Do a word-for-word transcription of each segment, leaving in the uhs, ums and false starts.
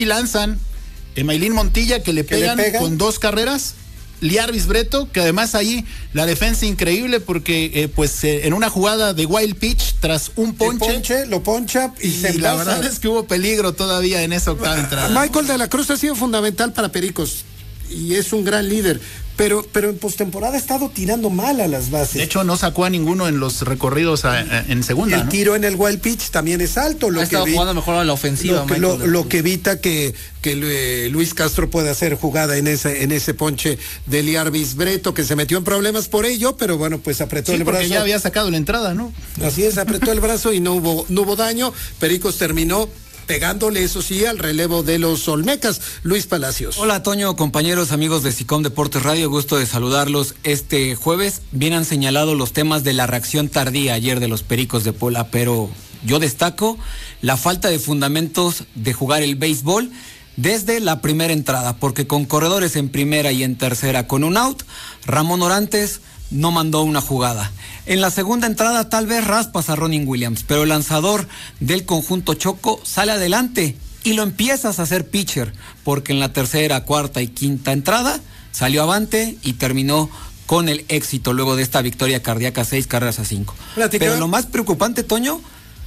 y lanzan Emailín Montilla, que le pegan, le pegan con dos carreras. Liarvis Breto, que además ahí la defensa increíble porque eh, pues eh, en una jugada de wild pitch tras un ponche, ponche lo poncha y, y se la verdad es que hubo peligro todavía en esa octava entrada. Michael de la Cruz ha sido fundamental para Pericos y es un gran líder, pero pero en postemporada ha estado tirando mal a las bases. De hecho no sacó a ninguno en los recorridos a, a, en segunda. El ¿no? tiro en el wild pitch también es alto, lo ha que estado vi, jugando mejor a la ofensiva, lo que, lo, lo que evita que que eh, Luis Castro pueda hacer jugada en ese en ese ponche de Liarvis Breto, que se metió en problemas por ello, pero bueno, pues apretó sí, el brazo. Porque ya había sacado la entrada, ¿no? Así es, apretó el brazo y no hubo no hubo daño. Pericos terminó pegándole, eso sí, al relevo de los Olmecas. Luis Palacios. Hola, Toño, compañeros, amigos de SICOM Deportes Radio, gusto de saludarlos. Este jueves bien han señalado los temas de la reacción tardía ayer de los Pericos de Puebla, pero yo destaco la falta de fundamentos de jugar el béisbol desde la primera entrada, porque con corredores en primera y en tercera con un out, Ramón Orantes no mandó una jugada. En la segunda entrada tal vez raspas a Ronnie Williams, pero el lanzador del conjunto Choco sale adelante y lo empiezas a hacer pitcher, porque en la tercera, cuarta y quinta entrada salió avante y terminó con el éxito luego de esta victoria cardíaca, seis carreras a cinco. Platica. Pero lo más preocupante, Toño,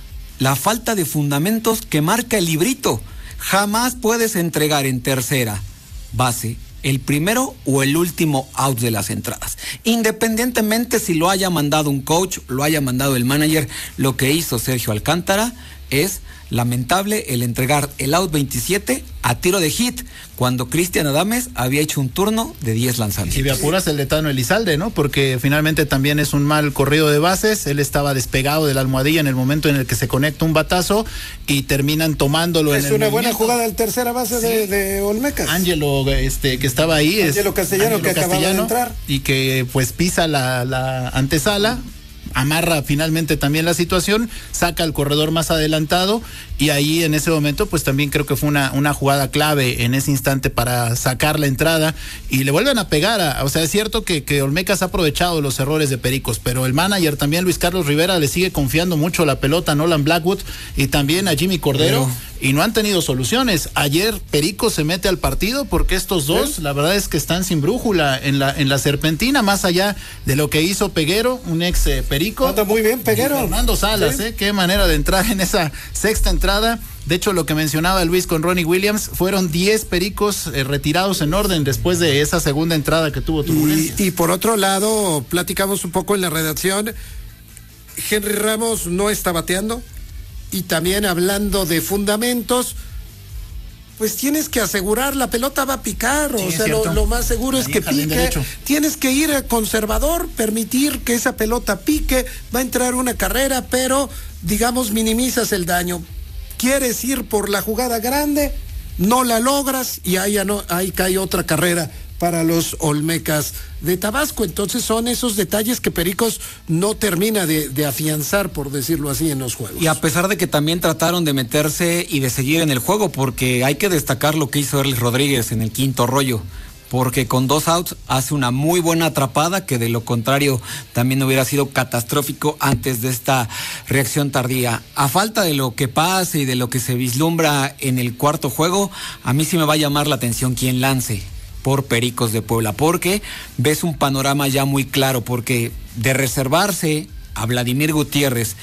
la falta de fundamentos que marca el librito. Jamás puedes entregar en tercera base el primero o el último out de las entradas. Independientemente si lo haya mandado un coach, lo haya mandado el manager, lo que hizo Sergio Alcántara es lamentable el entregar el out veintisiete a tiro de hit, cuando Cristian Adames había hecho un turno de diez lanzamientos. Y de apuras el letano Elizalde, ¿no? Porque finalmente también es un mal corrido de bases, él estaba despegado de la almohadilla en el momento en el que se conecta un batazo y terminan tomándolo. Es en el una buena movimiento. jugada al tercera base sí. de, de Olmecas. Ángelo, este, que estaba ahí. Ángelo es, Castellano, Ángelo que acababa de entrar. Y que pues pisa la, la antesala, amarra finalmente también la situación, saca al corredor más adelantado y ahí en ese momento pues también creo que fue una, una jugada clave en ese instante para sacar la entrada y le vuelven a pegar, a, o sea es cierto que, que Olmecas ha aprovechado los errores de Pericos, pero el manager también Luis Carlos Rivera le sigue confiando mucho la pelota a Nolan Blackwood y también a Jimmy Cordero pero... y no han tenido soluciones. Ayer Pericos se mete al partido porque estos dos ¿Sí? la verdad es que están sin brújula en la, en la serpentina, más allá de lo que hizo Peguero, un ex eh, Perico. Anda muy bien Peguero. Fernando Salas, ¿Sí? eh, qué manera de entrar en esa sexta entrada. De hecho, lo que mencionaba Luis con Ronnie Williams, fueron diez Pericos eh, retirados en orden después de esa segunda entrada que tuvo turbulencia. Y, y por otro lado, platicamos un poco en la redacción, Henry Ramos no está bateando y también hablando de fundamentos, pues tienes que asegurar, la pelota va a picar, sí, o sea, lo, lo más seguro es que pique, tienes que ir a conservador, permitir que esa pelota pique, va a entrar una carrera, pero digamos minimizas el daño. Quieres ir por la jugada grande, no la logras y ahí, no, ahí cae otra carrera para los Olmecas de Tabasco. Entonces son esos detalles que Pericos no termina de, de afianzar, por decirlo así, en los juegos. Y a pesar de que también trataron de meterse y de seguir en el juego, porque hay que destacar lo que hizo Erlis Rodríguez en el quinto rollo, porque con dos outs hace una muy buena atrapada, que de lo contrario también hubiera sido catastrófico antes de esta reacción tardía. A falta de lo que pase y de lo que se vislumbra en el cuarto juego, a mí sí me va a llamar la atención quién lance por Pericos de Puebla, porque ves un panorama ya muy claro, porque de reservarse a Vladimir Gutiérrez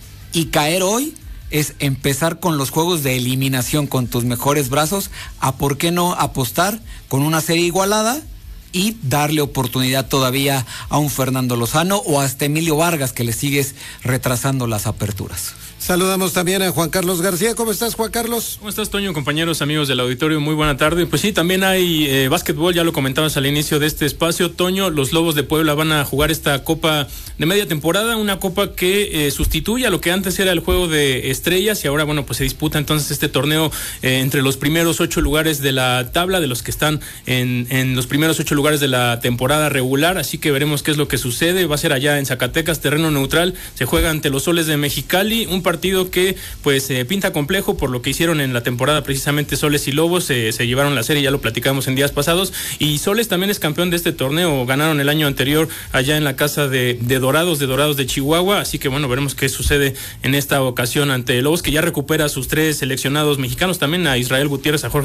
y caer hoy es empezar con los juegos de eliminación con tus mejores brazos, a por qué no apostar con una serie igualada y darle oportunidad todavía a un Fernando Lozano o hasta Emilio Vargas, que le sigues retrasando las aperturas. Saludamos también a Juan Carlos García. ¿Cómo estás, Juan Carlos? ¿Cómo estás, Toño? Compañeros, amigos del auditorio, muy buena tarde. Pues sí, también hay eh, básquetbol, ya lo comentabas al inicio de este espacio, Toño. Los Lobos de Puebla van a jugar esta copa de media temporada, una copa que eh, sustituye a lo que antes era el juego de estrellas y ahora, bueno, pues se disputa entonces este torneo eh, entre los primeros ocho lugares de la tabla, de los que están en, en los primeros ocho lugares de la temporada regular, así que veremos qué es lo que sucede. Va a ser allá en Zacatecas, terreno neutral, se juega ante los Soles de Mexicali, un partido que pues eh, pinta complejo por lo que hicieron en la temporada precisamente Soles y Lobos, eh, se llevaron la serie, ya lo platicamos en días pasados, y Soles también es campeón de este torneo, ganaron el año anterior allá en la casa de, de Dorados, de Dorados de Chihuahua, así que bueno, veremos qué sucede en esta ocasión ante Lobos, que ya recupera a sus tres seleccionados mexicanos, también a Israel Gutiérrez, a Jorge